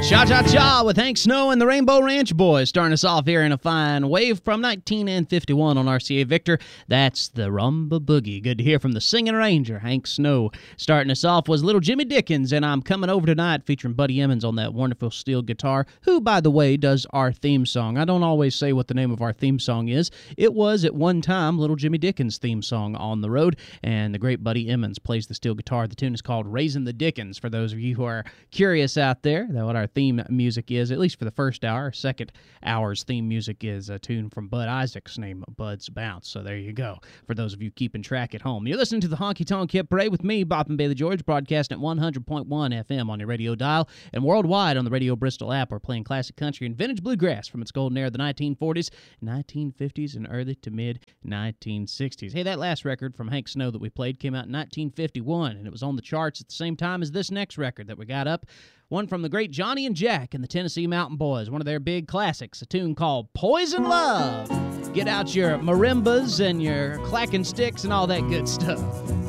Cha-cha-cha with Hank Snow and the Rainbow Ranch Boys, starting us off here in a fine wave from 1951 on RCA Victor. That's the Rumba Boogie. Good to hear from the Singing Ranger, Hank Snow. Starting us off was Little Jimmy Dickens, and I'm Coming Over Tonight, featuring Buddy Emmons on that wonderful steel guitar, who, by the way, does our theme song. I don't always say what the name of our theme song is. It was, at one time, Little Jimmy Dickens' theme song on the road, and the great Buddy Emmons plays the steel guitar. The tune is called Raisin' the Dickens, for those of you who are curious out there, that what our theme music is, at least for the first hour. Second hour's theme music is a tune from Bud Isaacs named Bud's Bounce. So there you go, for those of you keeping track at home. You're listening to the Honky Tonk Hit Parade with me, Bob Bailey George, broadcasting at 100.1 FM on your radio dial and worldwide on the Radio Bristol app. We're playing classic country and vintage bluegrass from its golden era of the 1940s, 1950s, and early to mid-1960s. Hey, that last record from Hank Snow that we played came out in 1951, and it was on the charts at the same time as this next record that we got up. One from the great Johnny and Jack and the Tennessee Mountain Boys, one of their big classics, a tune called Poison Love. Get out your marimbas and your clacking sticks and all that good stuff.